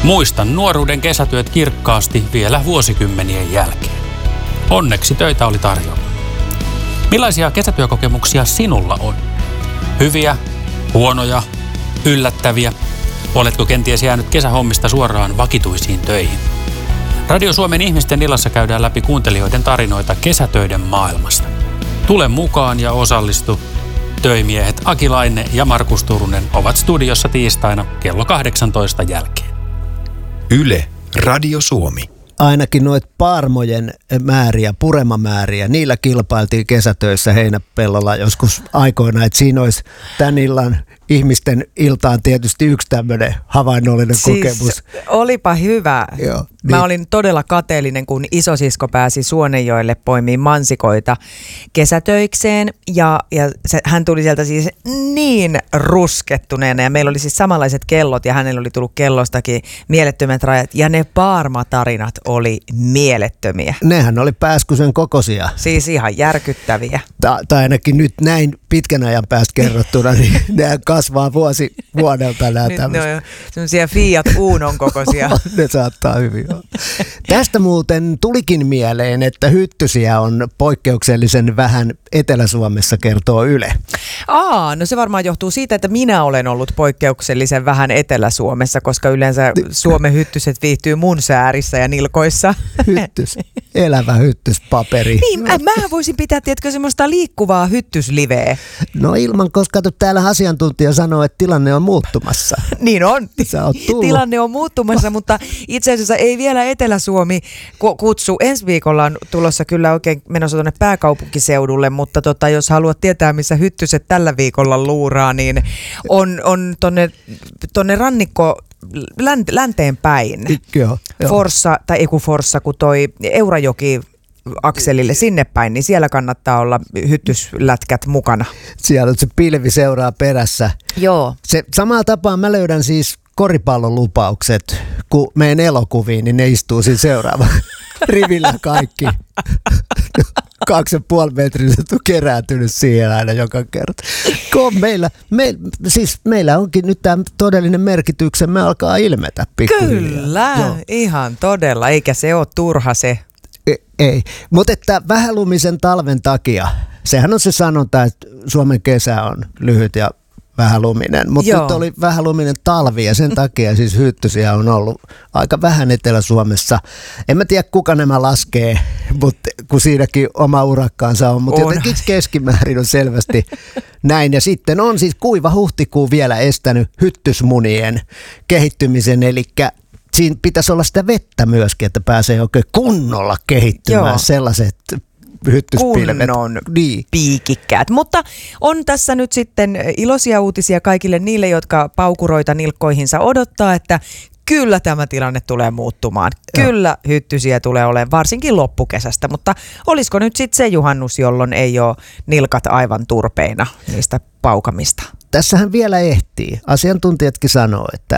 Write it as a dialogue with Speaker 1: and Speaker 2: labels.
Speaker 1: Muistan nuoruuden kesätyöt kirkkaasti vielä vuosikymmenien jälkeen. Onneksi töitä oli tarjolla. Millaisia kesätyökokemuksia sinulla on? Hyviä, huonoja, yllättäviä? Oletko kenties jäänyt kesähommista suoraan vakituisiin töihin? Radio Suomen ihmisten illassa käydään läpi kuuntelijoiden tarinoita kesätöiden maailmasta. Tule mukaan ja osallistu. Töimiehet Aki Laine ja Markus Turunen ovat studiossa tiistaina kello 18 jälkeen.
Speaker 2: Yle, Radio Suomi.
Speaker 3: Ainakin noita paarmojen määriä, puremamääriä, niillä kilpailtiin kesätöissä Heinäpellolla joskus aikoina, että siinä olisi tämän illan ihmisten iltaan tietysti yksi tämmöinen havainnollinen kokemus.
Speaker 4: Olipa hyvä.
Speaker 3: Joo, niin.
Speaker 4: Mä olin todella kateellinen, kun isosisko pääsi Suonenjoelle poimiin mansikoita kesätöikseen ja hän tuli sieltä siis niin ruskettuneena ja meillä oli siis samanlaiset kellot ja hänellä oli tullut kellostakin mielettömät rajat ja ne paarmatarinat oli mielettömiä.
Speaker 3: Nehän oli pääskysen kokoisia.
Speaker 4: Siis ihan järkyttäviä.
Speaker 3: Tai ainakin nyt näin pitkän ajan päästä kerrottuna, niin nehän kasvaa vuodelta nämä tämmöiset.
Speaker 4: Ne on semmoisia Fiat Unon kokoisia.
Speaker 3: Ne saattaa hyvin olla. Tästä muuten tulikin mieleen, että hyttysiä on poikkeuksellisen vähän Etelä-Suomessa, kertoo Yle.
Speaker 4: No se varmaan johtuu siitä, että minä olen ollut poikkeuksellisen vähän Etelä-Suomessa, koska yleensä Suomen hyttyset viihtyy mun säärissä ja nilkoissa.
Speaker 3: Hyttys, elävä hyttyspaperi.
Speaker 4: Niin, mä voisin pitää, tiedätkö, semmoista liikkuvaa hyttysliveä.
Speaker 3: No ilman, koska täällä asiantuntija sanoo, että tilanne on muuttumassa.
Speaker 4: Niin on.
Speaker 3: Tilanne
Speaker 4: on muuttumassa, mutta itse asiassa ei vielä Etelä-Suomi kutsu. Ensi viikolla on tulossa kyllä oikein menossa tuonne pääkaupunkiseudulle, mutta jos haluat tietää, missä hyttyset tällä viikolla luuraa, niin on tonne rannikko länteen päin.
Speaker 3: Joo.
Speaker 4: Forssa, tai ei kun Forssa, kun toi Eurajoki akselille sinne päin, niin siellä kannattaa olla hyttyslätkät mukana.
Speaker 3: Siellä se pilvi seuraa perässä.
Speaker 4: Joo.
Speaker 3: Se samalla tapaa mä löydän siis koripallon lupaukset, kun menen elokuviin, niin ne istuu siinä seuraava rivillä kaikki. 2,5 metriset on kerääntynyt siihen aina joka kerta. Meillä onkin nyt tämä todellinen merkityksemme alkaa ilmetä pikkuhiljaa.
Speaker 4: Kyllä, joo. Ihan todella, eikä se ole turha se.
Speaker 3: Ei, mutta että vähälumisen talven takia, sehän on se sanonta, että Suomen kesä on lyhyt ja vähäluminen, mutta nyt oli vähäluminen talvi ja sen takia siis hyttysiä on ollut aika vähän Etelä-Suomessa. En mä tiedä kuka nämä laskee, mutta kun siinäkin oma urakkaansa on, mutta jotenkin keskimäärin on selvästi näin. Ja sitten on siis kuiva huhtikuu vielä estänyt hyttysmunien kehittymisen, eli siinä pitäisi olla sitä vettä myöskin, että pääsee oikein kunnolla kehittymään sellaiset hyttyspilvet.
Speaker 4: Kunnon piikikkäät. Mutta on tässä nyt sitten iloisia uutisia kaikille niille, jotka paukuroita nilkkoihinsa odottaa, että kyllä tämä tilanne tulee muuttumaan. Kyllä hyttysiä tulee olemaan, varsinkin loppukesästä, mutta olisiko nyt sitten se juhannus, jolloin ei ole nilkat aivan turpeina niistä paukamista?
Speaker 3: Tässähän vielä ehtii. Asiantuntijatkin sanoo, että